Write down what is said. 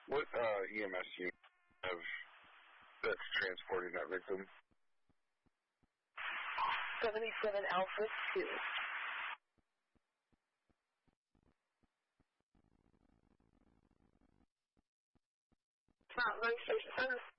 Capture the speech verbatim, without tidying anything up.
What uh, E M S unit have that's transporting that victim? seventy-seven Alpha two. Mount Vernon Station Center.